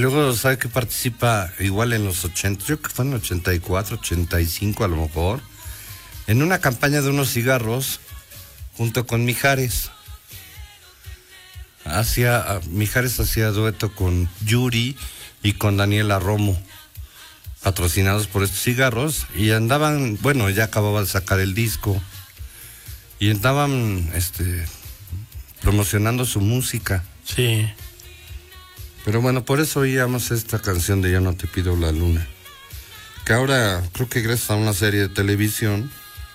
luego sabe que participa igual en los 80, yo creo que fue en 84, 85 a lo mejor, en una campaña de unos cigarros junto con Mijares. Mijares hacía dueto con Yuri y con Daniela Romo, patrocinados por estos cigarros, y andaban, bueno, ya acababa de sacar el disco, y andaban promocionando su música. Sí. Pero bueno, por eso oíamos esta canción de Ya no te pido la luna, que ahora creo que gracias a una serie de televisión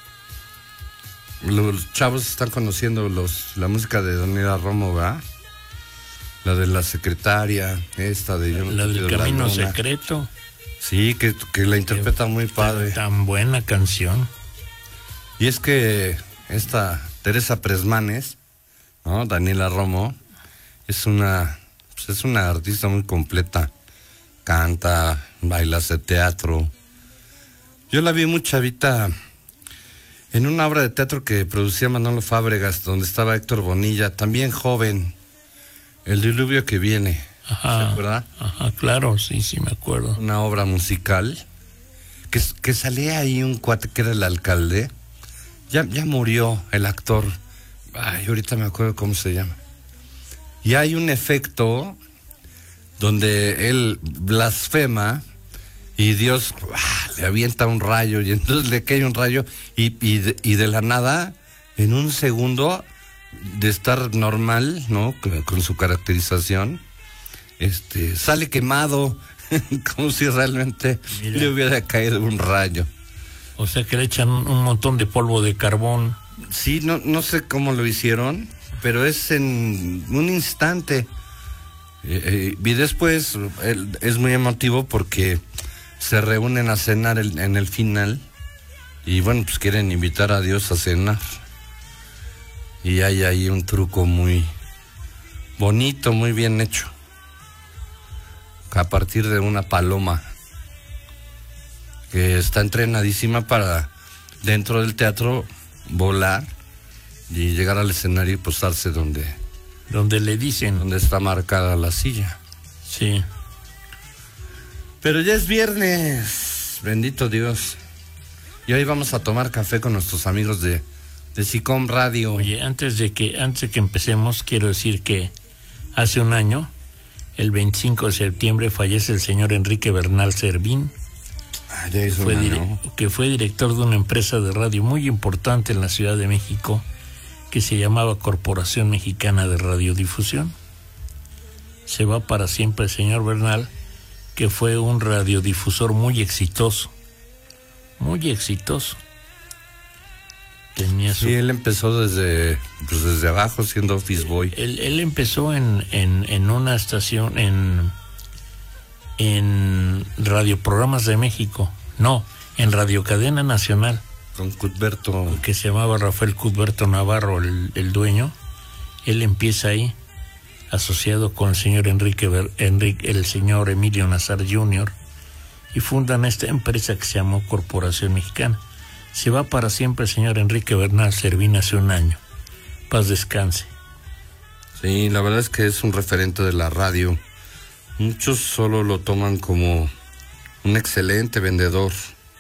los chavos están conociendo la música de Daniela Romo, ¿verdad? La de La Secretaria, esta de Yo no la te del pido la Camino luna. Secreto. Sí, que la interpreta muy padre. Tan buena canción. Y es que esta Teresa Presmanes, ¿no? Daniela Romo, es una artista muy completa. Canta, baila, hace teatro. Yo la vi muy chavita en una obra de teatro que producía Manolo Fábregas, donde estaba Héctor Bonilla, también joven. El diluvio que viene. Ajá, ¿Se acuerda? Ajá, claro, sí, me acuerdo. Una obra musical que salía ahí un cuate que era el alcalde. Ya murió el actor. Ay, ahorita me acuerdo cómo se llama. Y hay un efecto donde él blasfema y Dios le avienta un rayo, y entonces le cae un rayo y de la nada, en un segundo de estar normal, ¿no? Con su caracterización, sale quemado, como si realmente le hubiera caído un rayo. O sea que le echan un montón de polvo de carbón. Sí, no sé cómo lo hicieron, pero es en un instante. Y después es muy emotivo porque se reúnen a cenar en el final y bueno, pues quieren invitar a Dios a cenar. Y hay ahí un truco muy bonito, muy bien hecho, a partir de una paloma que está entrenadísima para dentro del teatro volar y llegar al escenario y posarse donde le dicen, donde está marcada la silla. Sí. Pero ya es viernes, bendito Dios, y hoy vamos a tomar café con nuestros amigos de SICOM Radio. Oye, antes de que empecemos, quiero decir que hace un año, el 25 de septiembre, fallece el señor Enrique Bernal Servín, que fue director de una empresa de radio muy importante en la Ciudad de México, que se llamaba Corporación Mexicana de Radiodifusión. Se va para siempre el señor Bernal, que fue un radiodifusor muy exitoso. Muy exitoso. Sí, él empezó desde abajo siendo office boy. Él empezó en una estación en Radioprogramas de México, no, en Radio Cadena Nacional. Con Cuthberto. Que se llamaba Rafael Cuthberto Navarro, el dueño. Él empieza ahí, asociado con el señor el señor Emilio Nazar Jr., y fundan esta empresa que se llamó Corporación Mexicana. Se va para siempre el señor Enrique Bernal Servín hace un año. Paz descanse. Sí, la verdad es que es un referente de la radio. Muchos solo lo toman como un excelente vendedor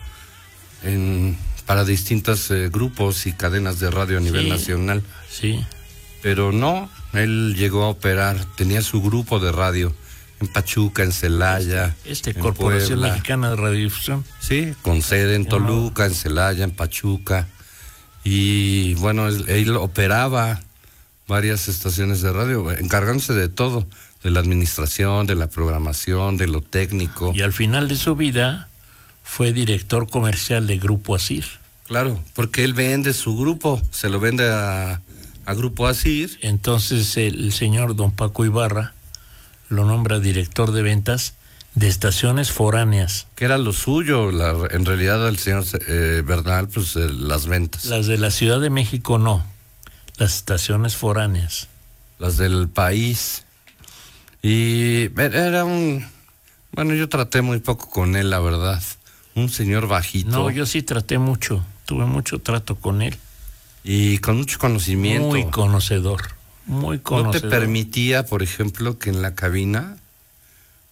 para distintos grupos y cadenas de radio a nivel nacional. Sí. Pero no, él llegó a operar, tenía su grupo de radio en Pachuca, en Celaya, en Corporación Puebla. Mexicana de Radiodifusión. Sí, con sede en Toluca, en Celaya, en Pachuca. Y bueno, él operaba varias estaciones de radio, encargándose de todo, de la administración, de la programación, de lo técnico. Y al final de su vida fue director comercial de Grupo Asir. Claro, porque él vende su grupo, se lo vende a Grupo Asir. Entonces el señor don Paco Ibarra lo nombra director de ventas de estaciones foráneas. Que era lo suyo, en realidad el señor Bernal, pues las ventas. Las de la Ciudad de México no, las estaciones foráneas. Las del país. Y era bueno, yo traté muy poco con él, la verdad. Un señor bajito. No, yo sí traté mucho, tuve mucho trato con él. Y con mucho conocimiento. Muy conocedor. Muy conocedor. No te permitía, por ejemplo, que en la cabina